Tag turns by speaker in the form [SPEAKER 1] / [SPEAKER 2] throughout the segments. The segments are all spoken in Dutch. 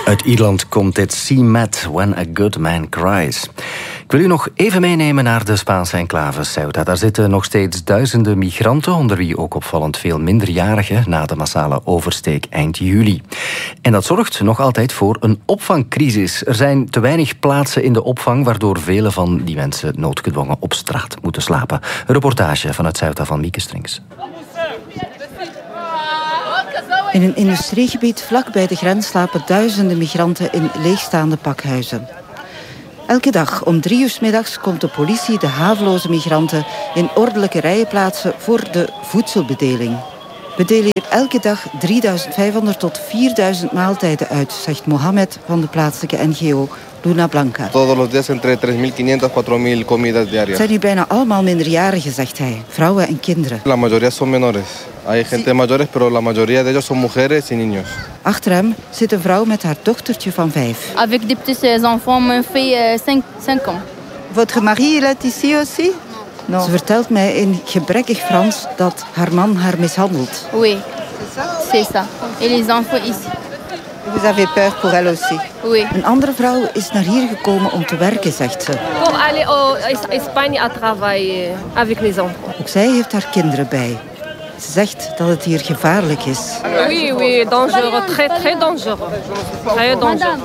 [SPEAKER 1] Uit Ierland komt dit See Matt, When a Good Man Cries. Ik wil u nog even meenemen naar de Spaanse enclave Ceuta. Daar zitten nog steeds duizenden migranten, onder wie ook opvallend veel minderjarigen, na de massale oversteek eind juli. En dat zorgt nog altijd voor een opvangcrisis. Er zijn te weinig plaatsen in de opvang, waardoor vele van die mensen noodgedwongen op straat moeten slapen. Een reportage vanuit Ceuta van Mieke Strings.
[SPEAKER 2] In een industriegebied vlak bij de grens slapen duizenden migranten in leegstaande pakhuizen. Elke dag om 3 uur 's middags komt de politie de haveloze migranten in ordelijke rijen plaatsen voor de voedselbedeling. We delen hier elke dag 3500 tot 4000 maaltijden uit, zegt Mohamed van de plaatselijke NGO Luna Blanca.
[SPEAKER 3] Todos los días entre 3500 4000 comidas diarias.
[SPEAKER 2] Het zijn hier bijna allemaal minderjarigen, zegt hij, vrouwen en kinderen.
[SPEAKER 3] La mayoría son menores. Hay gente mayores, pero la mayoría de ellos son mujeres y niños.
[SPEAKER 2] Achter hem zit een vrouw met haar dochtertje van 5.
[SPEAKER 4] Avec des petits enfants, mon fils 5 ans.
[SPEAKER 2] Votre mari il est ici aussi? No. Ze vertelt mij in gebrekkig Frans dat haar man haar mishandelt.
[SPEAKER 4] Oui, c'est ça. Et les enfants ici.
[SPEAKER 2] Vous avez peur pour elle aussi?
[SPEAKER 4] Oui.
[SPEAKER 2] Een andere vrouw is naar hier gekomen om te werken, zegt ze.
[SPEAKER 5] Pour aller en Espagne à travailler avec mes enfants.
[SPEAKER 2] Ook zij heeft haar kinderen bij. Ze zegt dat het hier gevaarlijk is.
[SPEAKER 5] Oui, dangereux, très dangereux. Très dangereux.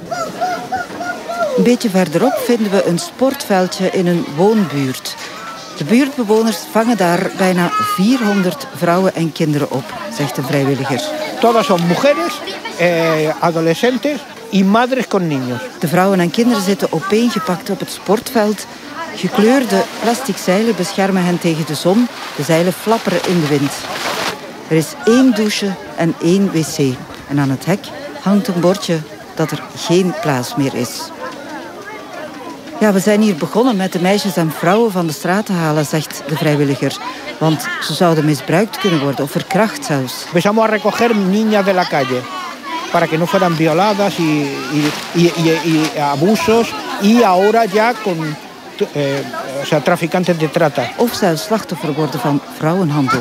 [SPEAKER 2] Een beetje verderop vinden we een sportveldje in een woonbuurt. De buurtbewoners vangen daar bijna 400 vrouwen en kinderen op, zegt een vrijwilliger.
[SPEAKER 6] Todas son mujeres, adolescentes y madres con niños.
[SPEAKER 2] De vrouwen en kinderen zitten opeengepakt op het sportveld. Gekleurde plastic zeilen beschermen hen tegen de zon. De zeilen flapperen in de wind. Er is 1 douche en 1 wc. En aan het hek hangt een bordje dat er geen plaats meer is. Ja, we zijn hier begonnen met de meisjes en vrouwen van de straat te halen, zegt de vrijwilliger. Want ze zouden misbruikt kunnen worden of verkracht zelfs.
[SPEAKER 6] Empezamos a recoger niñas de la calle para que no fueran violadas y abusos y ahora ya con traficantes de trata.
[SPEAKER 2] Of zelfs slachtoffer worden van vrouwenhandel.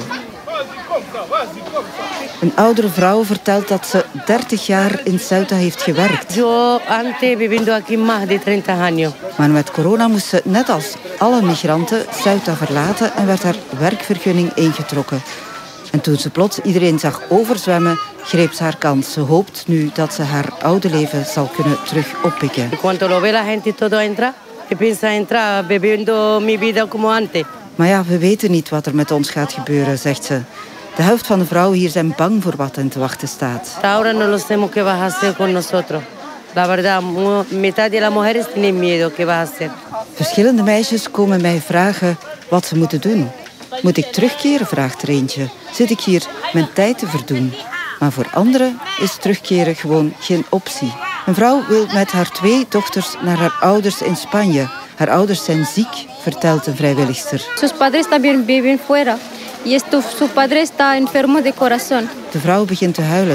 [SPEAKER 2] Een oudere vrouw vertelt dat ze 30 jaar in Ceuta heeft gewerkt.
[SPEAKER 7] Yo antes viviendo aquí más de 30 años.
[SPEAKER 2] Maar met corona moest ze, net als alle migranten, Ceuta verlaten en werd haar werkvergunning ingetrokken. En toen ze plots iedereen zag overzwemmen, greep ze haar kans. Ze hoopt nu dat ze haar oude leven zal kunnen terug oppikken.
[SPEAKER 7] Cuando lo ve la gente todo entra, que piensa entrar viviendo mi vida como antes.
[SPEAKER 2] Maar ja, we weten niet wat er met ons gaat gebeuren, zegt ze. De helft van de vrouwen hier zijn bang voor wat hen te wachten staat.
[SPEAKER 7] Ahora no lo sabemos qué vas a hacer con nosotros. La verdad, mitad de las mujeres tienen miedo qué vas a hacer.
[SPEAKER 2] Verschillende meisjes komen mij vragen wat ze moeten doen. Moet ik terugkeren, vraagt er eentje. Zit ik hier mijn tijd te verdoen? Maar voor anderen is terugkeren gewoon geen optie. Een vrouw wil met haar 2 dochters naar haar ouders in Spanje. Haar ouders zijn ziek, vertelt een vrijwilligster.
[SPEAKER 4] Sus padres también viven fuera. Y su padre está enfermo de corazón.
[SPEAKER 2] De vrouw begint te huilen.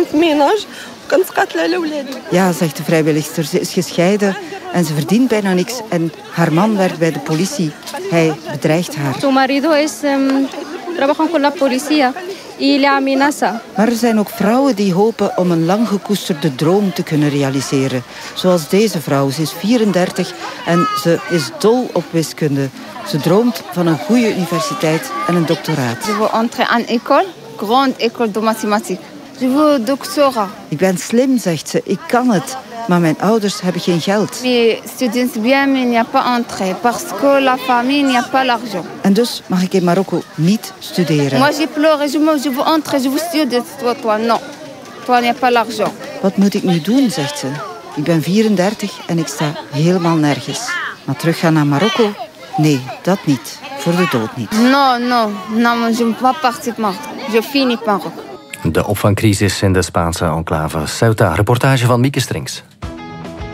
[SPEAKER 2] Ja, zegt de vrijwilligster, ze is gescheiden en ze verdient bijna niks. En haar man werkt bij de politie. Hij bedreigt haar.
[SPEAKER 4] Su marido trabaja con la policía y le amenaza.
[SPEAKER 2] Maar er zijn ook vrouwen die hopen om een lang gekoesterde droom te kunnen realiseren. Zoals deze vrouw. Ze is 34 en ze is dol op wiskunde. Ze droomt van een goede universiteit en een doctoraat.
[SPEAKER 4] Je wil entrer en école, grande école de mathématiques. Je wil doctorat.
[SPEAKER 2] Ik ben slim, zegt ze. Ik kan het. Maar mijn ouders hebben geen geld.
[SPEAKER 4] Mais student bien, mais il n'y a pas entrée. Parce que la famille, il n'y a pas l'argent.
[SPEAKER 2] En dus mag ik in Marokko niet studeren.
[SPEAKER 4] Moi, j'ai pleuré. Je veux entrer, je veux studier. Toi, non. Toi, il n'y a pas l'argent.
[SPEAKER 2] Wat moet ik nu doen, zegt ze. Ik ben 34 en ik sta helemaal nergens. Maar teruggaan naar Marokko? Nee, dat niet. Voor de dood niet.
[SPEAKER 4] Non, je ne peux pas partir de Marokko. Je finis Marokko.
[SPEAKER 1] De opvangcrisis in de Spaanse enclave Ceuta. Reportage van Mieke Strings.